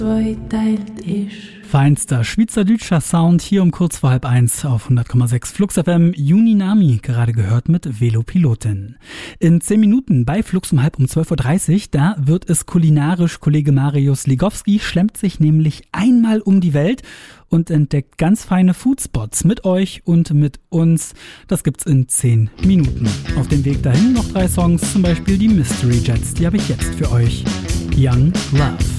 zweiteilt ist. Feinster schweizerdeutscher Sound hier um kurz vor 12:30 auf 100,6 Flux FM. Juninami, gerade gehört mit Velopilotin. In 10 Minuten bei Flux um 12:30 Uhr, da wird es kulinarisch. Kollege Marius Ligowski schlemmt sich nämlich einmal um die Welt und entdeckt ganz feine Foodspots mit euch und mit uns. Das gibt's in 10 Minuten. Auf dem Weg dahin noch 3 Songs, zum Beispiel die Mystery Jets, die habe ich jetzt für euch. Young Love.